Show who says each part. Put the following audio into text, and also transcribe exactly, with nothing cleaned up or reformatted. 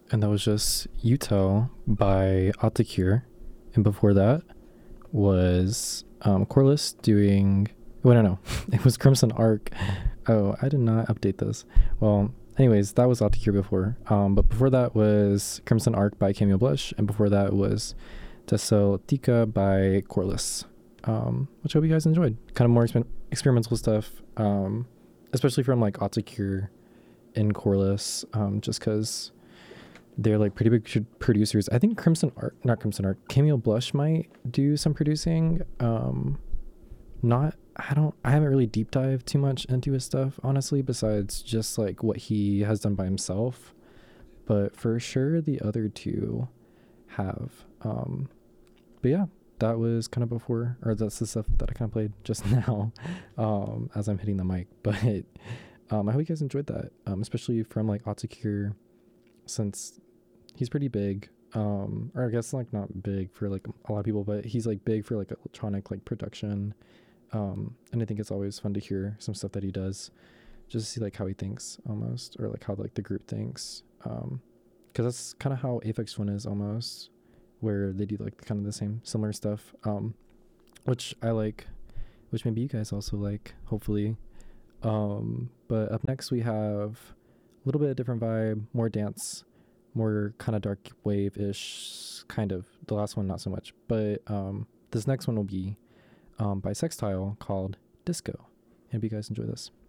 Speaker 1: and that was just Yuto by Atakir. And before that was um, Corliss doing. Well, no, no, it was Crimson Arc. Oh, I did not update this. Well, anyways, that was Atakir before. Um, but before that was Crimson Arc by Cameo Blush, and before that was Tessel Tika by Corliss. Um, which I hope you guys enjoyed. Kind of more exper- experimental stuff, um, especially from like Atakir and Corliss, um, just because they're like pretty big producers. I think Crimson Art, not Crimson Art, Cameo Blush might do some producing. Um, not, I don't, I haven't really deep dived too much into his stuff, honestly, besides just like what he has done by himself. But for sure, the other two have. Um, but yeah, that was kind of before, or that's the stuff that I kind of played just now um, as I'm hitting the mic. But um, I hope you guys enjoyed that, um, especially from like Atakir, since he's pretty big. Um, or I guess like not big for like a lot of people, but he's like big for like electronic like production. Um, and I think it's always fun to hear some stuff that he does, just to see like how he thinks almost, or like how like the group thinks. Um, cause that's kind of how Aphex Twin is almost, where they do like kind of the same similar stuff, um, which I like, which maybe you guys also like, hopefully. Um, but up next we have a little bit of different vibe, more dance, more kind of dark wave-ish, kind of. The last one, not so much. But um, this next one will be um, by Sextile called Disco. Hope you guys enjoy this.